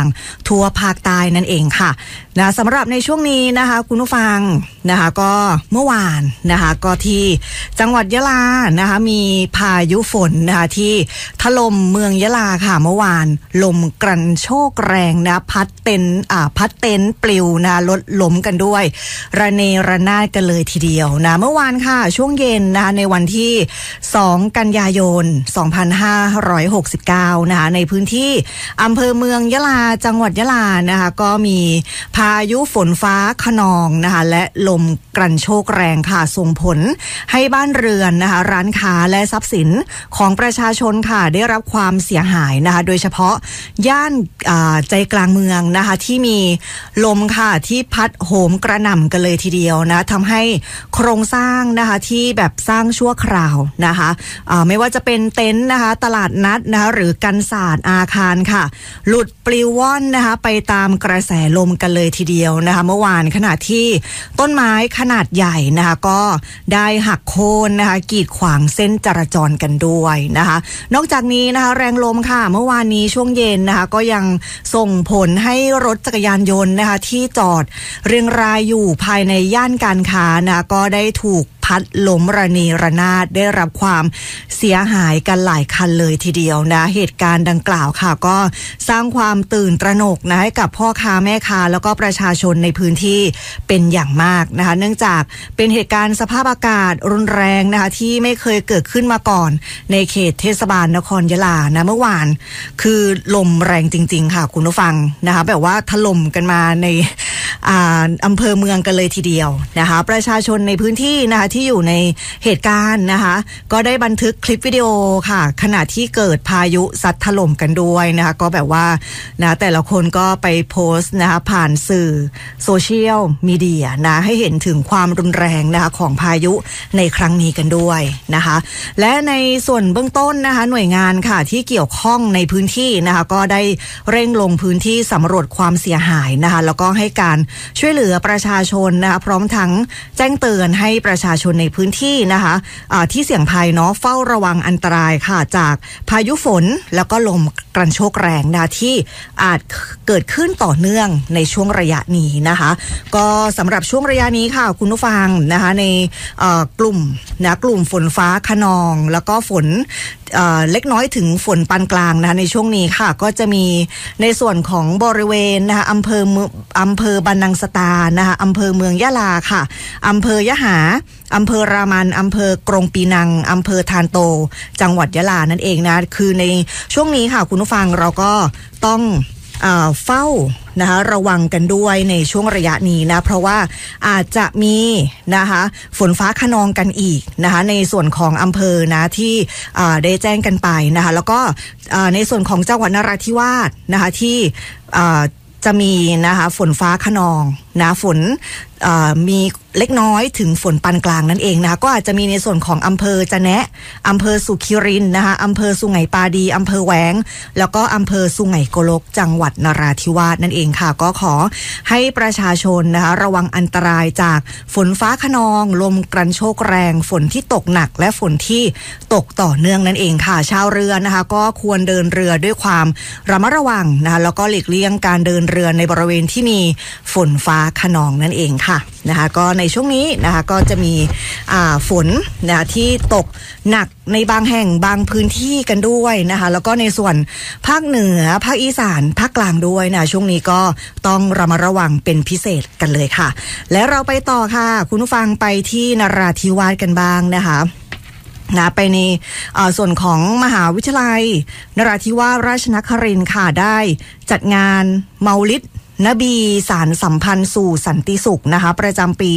ทั่วภาคใต้นั่นเองค่ะนะสำหรับในช่วงนี้นะคะคุณผู้ฟังนะคะก็เมื่อวานนะคะก็ที่จังหวัดยะลานะคะมีพายุฝนนะคะที่ถล่มเมืองยะลาค่ะเมื่อวานลมกระโชกแรงนะพัดเต็นท์ปลิวนะรถล้มกันด้วยระเนระนาดกันเลยทีเดียวนะเมื่อวานค่ะช่วงเย็นนะคะในวันที่2กันยายน2569นะคะในพื้นที่อำเภอเมืองยะลาจังหวัดยะลานะคะก็มีพายุฝนฟ้าคะนองนะคะและลมกระโชกแรงค่ะส่งผลให้บ้านเรือนนะคะร้านค้าและทรัพย์สินของประชาชนค่ะได้รับความเสียหายนะคะโดยเฉพาะย่านใจกลางเมืองนะคะที่มีลมค่ะที่พัดโหมกระหน่ำกันเลยทีเดียวนะทำให้โครงสร้างนะคะที่แบบสร้างชั่วคราวนะคะไม่ว่าจะเป็นเต็นท์นะคะตลาดนัดนะคะหรือกันศาสตร์อาคารค่ะหลุดปลิวว่อนนะคะไปตามกระแสลมกันเลยทีเดียวนะคะเมื่อวานขณะที่ต้นไม้ขนาดใหญ่นะคะก็ได้หักโค่นนะคะกีดขวางเส้นจราจรกันด้วยนะคะนอกจากนี้นะคะแรงลมค่ะเมื่อวานนี้ช่วงเย็นนะคะก็ยังส่งผลให้รถจักรยานยนต์นะคะที่จอดเรียงรายอยู่ภายในย่านการค้านะก็ได้ถูกพัดล้มระเนระนาดได้รับความเสียหายกันหลายคันเลยทีเดียวนะเหตุการณ์ดังกล่าวค่ะก็สร้างความตื่นตระหนกนะให้กับพ่อค้าแม่ค้าแล้วก็ประชาชนในพื้นที่เป็นอย่างมากนะคะเนื่องจากเป็นเหตุการณ์สภาพอากาศรุนแรงนะคะที่ไม่เคยเกิดขึ้นมาก่อนในเขตเทศบาลนครยะลานะเมื่อวานคือลมแรงจริงๆค่ะคุณผู้ฟังนะคะแบบว่าถล่มกันมาในอำเภอเมืองกันเลยทีเดียวนะคะประชาชนในพื้นที่นะคะที่อยู่ในเหตุการณ์นะคะก็ได้บันทึกคลิปวิดีโอค่ะขณะที่เกิดพายุซัดถล่มกันด้วยนะคะก็แบบว่านะแต่ละคนก็ไปโพสต์นะคะผ่านสื่อโซเชียลมีเดียนะให้เห็นถึงความรุนแรงนะคะของพายุในครั้งนี้กันด้วยนะคะและในส่วนเบื้องต้นนะคะหน่วยงานค่ะที่เกี่ยวข้องในพื้นที่นะคะก็ได้เร่งลงพื้นที่สำรวจความเสียหายนะคะแล้วก็ให้การช่วยเหลือประชาชนนะคะพร้อมทั้งแจ้งเตือนให้ประชาชนในพื้นที่นะคะที่เสี่ยงภัยเนาะเฝ้าระวังอันตรายค่ะจากพายุฝนแล้วก็ลมกระโชกแรงนะที่อาจเกิดขึ้นต่อเนื่องในช่วงระยะนี้นะคะก็สำหรับช่วงระยะนี้ค่ะคุณผู้ฟังนะคะในกลุ่มฝนฟ้าคะนองแล้วก็ฝนเล็กน้อยถึงฝนปานกลางนะคะในช่วงนี้ค่ะก็จะมีในส่วนของบริเวณนะคะอำเภอบรรนังสตานะคะอำเภอเมืองยะลาค่ะอำเภอยะหาอำเภอรามันอำเภอกรงปีนังอำเภอทานโตจังหวัดยะลานั่นเองนะคือในช่วงนี้ค่ะคุณผู้ฟังเราก็ต้องเฝ้านะคะระวังกันด้วยในช่วงระยะนี้นะเพราะว่าอาจจะมีนะคะฝนฟ้าคะนองกันอีกนะคะในส่วนของอำเภอนะที่ได้แจ้งกันไปนะคะแล้วก็ในส่วนของจังหวัดนราธิวาสนะคะที่จะมีนะคะฝนฟ้าคะนองนะฝนมีเล็กน้อยถึงฝนปานกลางนั่นเองนะคะก็อาจจะมีในส่วนของอำเภอจะแนะอำเภอสุขิรินนะคะอำเภอสุไหงปาดีอำเภอแหวงแล้วก็อำเภอสุไหงโกลกจังหวัดนราธิวาสนั่นเองค่ะก็ขอให้ประชาชนนะคะระวังอันตรายจากฝนฟ้าคะนองลมกระโชกแรงฝนที่ตกหนักและฝนที่ตกต่อเนื่องนั่นเองค่ะชาวเรือนะคะก็ควรเดินเรือด้วยความระมัดระวังนะคะแล้วก็หลีกเลี่ยงการเดินเรือในบริเวณที่มีฝนฟ้าคะนองนั่นเองค่ะนะคะก็ในช่วงนี้นะคะก็จะมีฝนนะคะที่ตกหนักในบางแห่งบางพื้นที่กันด้วยนะคะแล้วก็ในส่วนภาคเหนือภาคอีสานภาคกลางด้วยนะช่วงนี้ก็ต้องระมัดระวังเป็นพิเศษกันเลยค่ะและเราไปต่อค่ะคุณผู้ฟังไปที่นราธิวาสกันบ้างนะคะไปในส่วนของมหาวิทยาลัยนราธิวาสราชนครินทร์ค่ะได้จัดงานเมาลิดนบีสารสัมพันธ์สู่สันติสุขนะคะประจำปี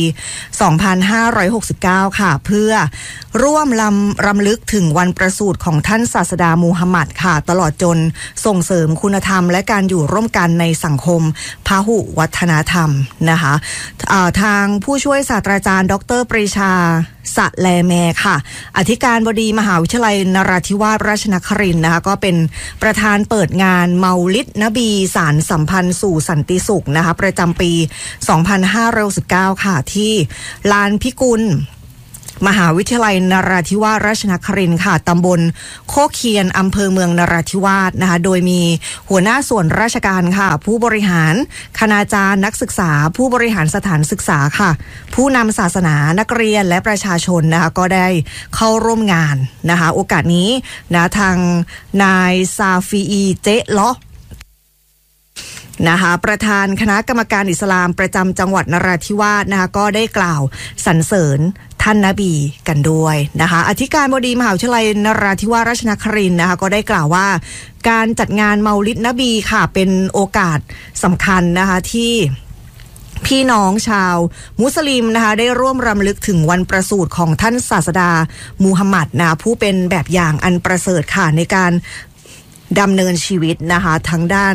2569 ค่ะเพื่อร่วมรำลึกถึงวันประสูติของท่านศาสดามูฮัมหมัดค่ะตลอดจนส่งเสริมคุณธรรมและการอยู่ร่วมกันในสังคมพหุวัฒนธรรมนะคะทางผู้ช่วยศาสตราจารย์ดร.ปรีชาสะแลแมค่ะอธิการบดีมหาวิทยาลัยนราธิวาสราชนครินทร์นะคะก็เป็นประธานเปิดงานเมาลิดนบีสารสัมพันธ์สู่สันติสุขนะคะประจำปี 2519 ค่ะที่ลานพิกุลมหาวิทยาลัยนราธิวาสราชนครินทร์ค่ะตำบลโคกเคียนอำเภอเมืองนราธิวาสนะคะโดยมีหัวหน้าส่วนราชการค่ะผู้บริหารคณาจารย์นักศึกษาผู้บริหารสถานศึกษาค่ะผู้นำศาสนานักเรียนและประชาชนนะคะก็ได้เข้าร่วมงานนะคะโอกาสนี้นะทางนายซาฟีอีเจ๊เลาะนะคะประธานคณะกรรมการอิสลามประจำจังหวัดนราธิวาสนะคะก็ได้กล่าวสรรเสริญท่านนบีกันด้วยนะคะอธิการบดีมหาวิทยาลัยนราธิวาสราชนครินทร์นะคะก็ได้กล่าวว่าการจัดงานเมาลิดนบีค่ะเป็นโอกาสสำคัญนะคะที่พี่น้องชาวมุสลิมนะคะได้ร่วมรำลึกถึงวันประสูติของท่านศาสดามูฮัมหมัดนะผู้เป็นแบบอย่างอันประเสริฐค่ะในการดำเนินชีวิตนะคะทางด้าน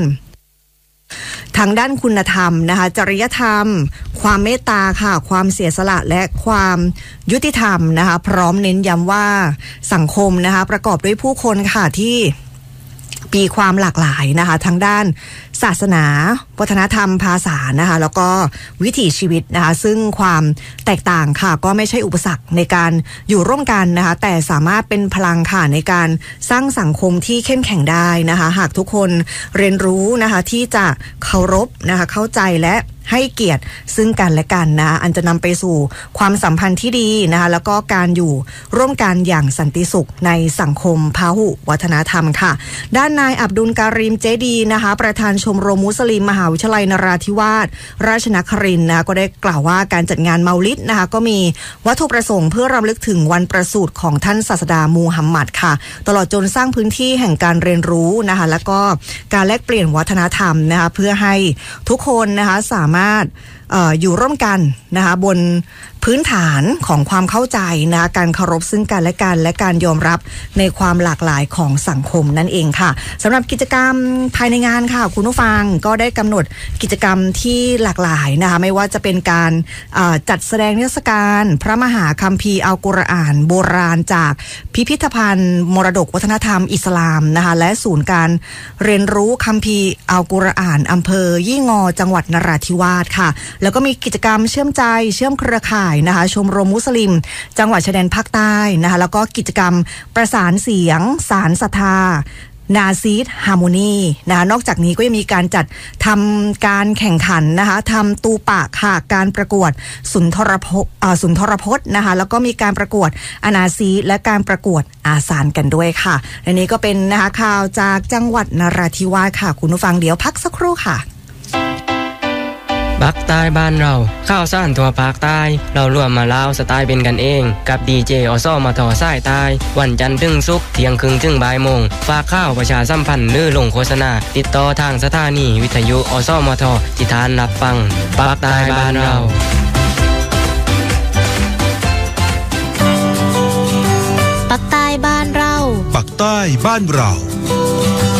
คุณธรรมนะคะจริยธรรมความเมตตาค่ะความเสียสละและความยุติธรรมนะคะพร้อมเน้นย้ำว่าสังคมนะคะประกอบด้วยผู้คนค่ะที่มีความหลากหลายนะคะทั้งด้านศาสนาวัฒนธรรมภาษานะคะแล้วก็วิถีชีวิตนะคะซึ่งความแตกต่างค่ะก็ไม่ใช่อุปสรรคในการอยู่ร่วมกันนะคะแต่สามารถเป็นพลังค่ะในการสร้างสังคมที่เข้มแข็งได้นะคะหากทุกคนเรียนรู้นะคะที่จะเคารพนะคะเข้าใจและให้เกียรติซึ่งกันและกันนะอันจะนำไปสู่ความสัมพันธ์ที่ดีนะคะแล้วก็การอยู่ร่วมกันอย่างสันติสุขในสังคมพหุวัฒนธรรมค่ะด้านนายอับดุลการีมเจดีนะคะประธานชมรมมุสลิมมหาวิทยาลัยนราธิวาสราชนครินทร์นะก็ได้กล่าวว่าการจัดงานเมาลิดนะคะก็มีวัตถุประสงค์เพื่อรำลึกถึงวันประสูติของท่านศาสดามูฮัมหมัดค่ะตลอดจนสร้างพื้นที่แห่งการเรียนรู้นะคะแล้วก็การแลกเปลี่ยนวัฒนธรรมนะคะเพื่อให้ทุกคนนะคะสามารถอยู่ร่วมกันนะคะบนพื้นฐานของความเข้าใจนะการเคารพซึ่งกันและกันและการยอมรับในความหลากหลายของสังคมนั่นเองค่ะสำหรับกิจกรรมภายในงานค่ะคุณผู้ฟังก็ได้กำหนดกิจกรรมที่หลากหลายนะคะไม่ว่าจะเป็นการจัดแสดงนิทรรศการพระมหาคัมภีร์อัลกุรอานโบราณจากพิพิธภัณฑ์มรดกวัฒนธรรมอิสลามนะคะและศูนย์การเรียนรู้คัมภีร์อัลกุรอานอำเภอยี่งอจังหวัดนราธิวาสค่ะแล้วก็มีกิจกรรมเชื่อมใจเชื่อมเครือข่ายนะคะชมรมมุสลิมจังหวัดชายแดนภาคใต้นะคะแล้วก็กิจกรรมประสานเสียงสารศรัทธานาซีดฮาร์โมนีนะคะนอกจากนี้ก็ยังมีการจัดทำการแข่งขันนะคะทำตูปะค่ะการประกวดสุนทรพจน์นะคะแล้วก็มีการประกวดอนาซีและการประกวดอาสานกันด้วยค่ะและนี้ก็เป็นนะคะข่าวจากจังหวัดนราธิวาสค่ะคุณผู้ฟังเดี๋ยวพักสักครู่ค่ะภาคใต้บ้านเราข้าวสารทั่วภาคใต้เราร่วมมาเล่าสไตล์เป็นกันเองกับดีเจอสมทสายใต้วันจันทร์ถึงศุกร์เที่ยงครึ่งถึงบ่ายโมงฝากข้าวประชาสัมพันธ์หรือลงโฆษณาติดต่อทางสถานีวิทยุอสมทที่ทานรับฟังภาคใต้บ้านเราภาคใต้บ้านเราปักใต้บ้านเรา